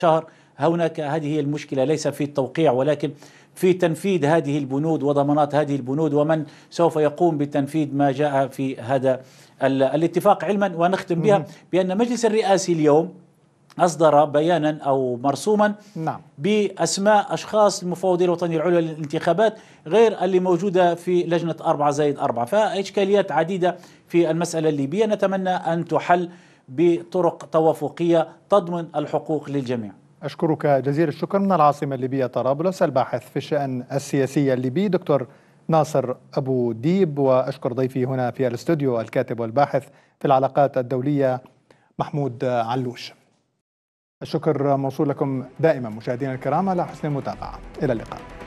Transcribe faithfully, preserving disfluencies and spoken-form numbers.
شهر. هناك هذه هي المشكلة، ليس في التوقيع ولكن في تنفيذ هذه البنود وضمانات هذه البنود، ومن سوف يقوم بتنفيذ ما جاء في هذا الاتفاق. علما ونختم بها بأن مجلس الرئاسي اليوم أصدر بيانا أو مرسوما نعم. بأسماء أشخاص المفوضية الوطنية العليا للانتخابات غير اللي موجودة في لجنة أربعة زائد أربعة، فإشكاليات عديدة في المسألة الليبية نتمنى أن تحل بطرق توافقية تضمن الحقوق للجميع. أشكرك جزيل الشكر. من العاصمة الليبية طرابلس الباحث في الشأن السياسي الليبي دكتور ناصر أبو ديب، وأشكر ضيفي هنا في الاستوديو الكاتب والباحث في العلاقات الدولية محمود علوش. الشكر موصول لكم دائما مشاهدينا الكرام على حسن المتابعة. إلى اللقاء.